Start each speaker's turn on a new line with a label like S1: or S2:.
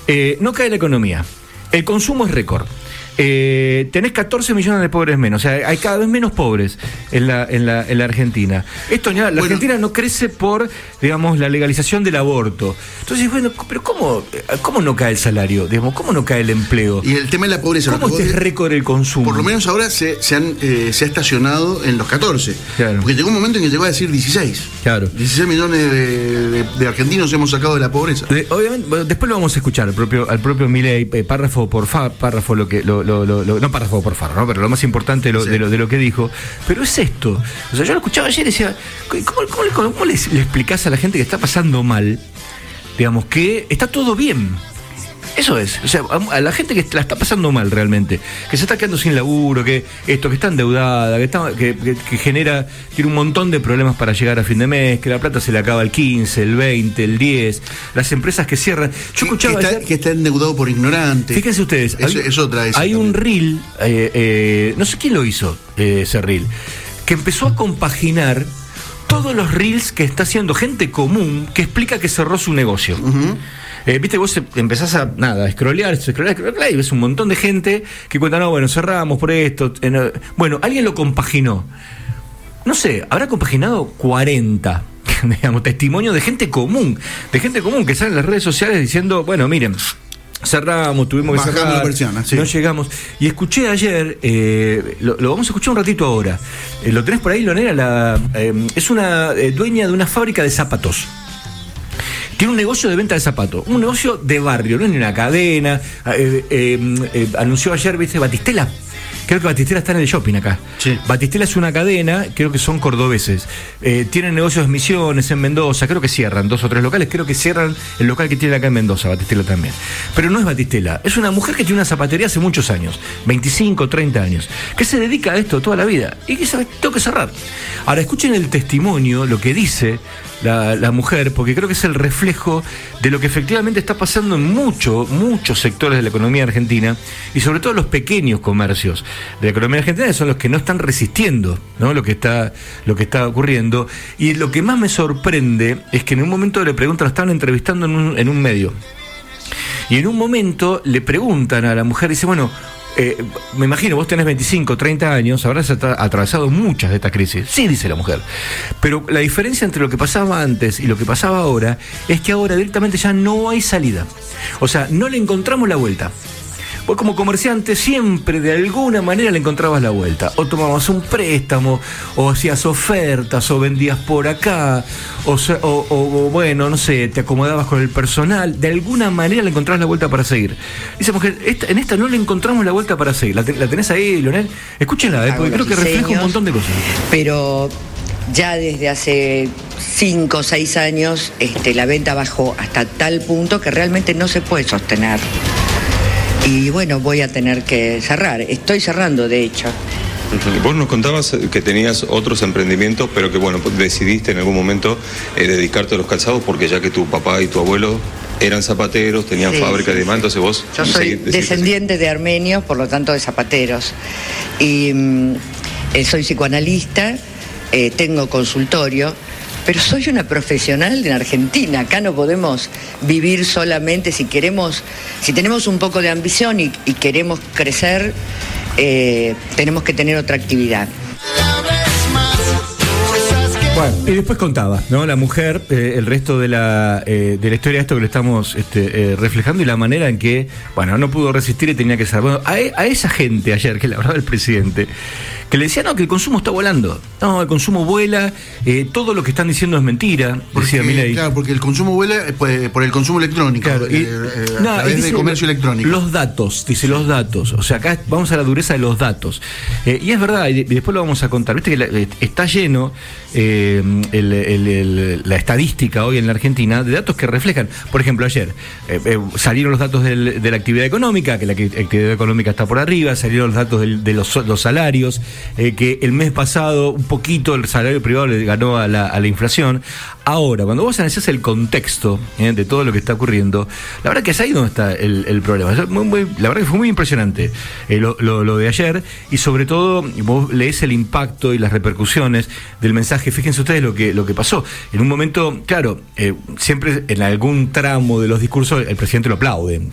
S1: No cae la economía. El consumo es récord. Tenés 14 millones de pobres menos, o sea, hay cada vez menos pobres en la Argentina. La Argentina no crece por, digamos, la legalización del aborto. Entonces, bueno, pero ¿cómo no cae el salario? Digamos, ¿cómo no cae el empleo?
S2: Y el tema de la pobreza.
S1: ¿Cómo es récord el consumo?
S2: Por lo menos ahora se ha estacionado en los 14.
S1: Claro.
S2: Porque llegó un momento en que llegó a decir 16.
S1: Claro.
S2: 16 millones de argentinos hemos sacado de la pobreza.
S1: Obviamente, bueno, después lo vamos a escuchar al propio Milei, párrafo por párrafo, no párrafo por párrafo, ¿no? Pero lo más importante de lo que dijo. Pero es esto. O sea, yo lo escuchaba ayer y decía, ¿cómo le explicás a la gente que está pasando mal, digamos, que está todo bien? Eso es, o sea, a la gente que la está pasando mal realmente, que se está quedando sin laburo, que está endeudada, que tiene un montón de problemas para llegar a fin de mes, que la plata se le acaba el 15, el 20, el 10, las empresas que cierran. Yo escuchaba
S2: que está endeudado por ignorante.
S1: Fíjense ustedes, hay un reel, no sé quién lo hizo, ese reel, que empezó a compaginar todos los reels que está haciendo gente común que explica que cerró su negocio. Uh-huh. Viste, vos empezás a scrollear y ves un montón de gente que cuenta, no, bueno, cerramos por esto. Bueno, alguien lo compaginó. No sé, habrá compaginado 40, digamos, testimonios de gente común que sale en las redes sociales diciendo, bueno, miren, cerramos, tuvimos que cerrar,
S2: la persiana, sí.
S1: No llegamos. Y escuché ayer, lo vamos a escuchar un ratito ahora. Lo tenés por ahí, Leonela, es una dueña de una fábrica de zapatos. Tiene un negocio de venta de zapatos, un negocio de barrio, no es ni una cadena. Anunció ayer, ¿viste? Batistela. Creo que Batistela está en el shopping acá. Sí. Batistela es una cadena, creo que son cordobeses. Tienen negocios en Misiones, en Mendoza, creo que cierran 2 o 3 locales, creo que cierran el local que tiene acá en Mendoza, Batistela también. Pero no es Batistela, es una mujer que tiene una zapatería hace muchos años, 25, 30 años, que se dedica a esto toda la vida y que sabe, tengo que cerrar. Ahora escuchen el testimonio, lo que dice la mujer, porque creo que es el reflejo de lo que efectivamente está pasando en muchos sectores de la economía argentina y sobre todo los pequeños comercios de la economía argentina, que son los que no están resistiendo, ¿no? lo que está ocurriendo. Y lo que más me sorprende es que en un momento le preguntan, lo estaban entrevistando en un medio, y en un momento le preguntan a la mujer, dice, bueno, me imagino, vos tenés 25, 30 años, habrás atravesado muchas de estas crisis. Sí, dice la mujer. Pero la diferencia entre lo que pasaba antes y lo que pasaba ahora es que ahora directamente ya no hay salida. O sea, no le encontramos la vuelta. Vos como comerciante siempre de alguna manera le encontrabas la vuelta. O tomabas un préstamo, o hacías ofertas, o vendías por acá, o bueno, no sé, te acomodabas con el personal. De alguna manera le encontrabas la vuelta para seguir. Dice mujer, en esta no le encontramos la vuelta para seguir. ¿La tenés ahí, Leonel? Escúchenla, porque creo que refleja un montón de cosas.
S3: Pero ya desde hace 5 o 6 años la venta bajó hasta tal punto que realmente no se puede sostener. Y bueno, voy a tener que cerrar. Estoy cerrando, de hecho.
S4: Vos nos contabas que tenías otros emprendimientos, pero que bueno, decidiste en algún momento dedicarte a los calzados, porque ya que tu papá y tu abuelo eran zapateros, tenían fábrica y demás, entonces vos...
S3: Yo soy descendiente de armenios, por lo tanto de zapateros. Y soy psicoanalista, tengo consultorio, pero soy una profesional en Argentina. Acá no podemos vivir solamente si tenemos un poco de ambición y queremos crecer, tenemos que tener otra actividad.
S1: Bueno, y después contaba, ¿no? La mujer, el resto de la historia de esto que le estamos reflejando y la manera en que, bueno, no pudo resistir y tenía que ser. Bueno, a esa gente ayer que le hablaba el presidente, que le decía, no, que el consumo está volando. No, el consumo vuela, todo lo que están diciendo es mentira, decía Milei.
S2: Claro, porque el consumo vuela por el consumo electrónico,
S1: claro,
S2: a través de comercio electrónico.
S1: Los datos, los datos. O sea, acá vamos a la dureza de los datos. Y es verdad, y después lo vamos a contar. Viste que está lleno la estadística hoy en la Argentina de datos que reflejan. Por ejemplo, ayer salieron los datos de la actividad económica, que la actividad económica está por arriba, salieron los datos de los salarios, que el mes pasado un poquito el salario privado le ganó a la inflación. Ahora, cuando vos analizás el contexto de todo lo que está ocurriendo, la verdad que es ahí donde está el problema. La verdad que fue muy impresionante lo de ayer, y sobre todo vos leés el impacto y las repercusiones del mensaje. Fíjense ustedes lo que pasó. En un momento, claro, siempre en algún tramo de los discursos el presidente lo aplaude.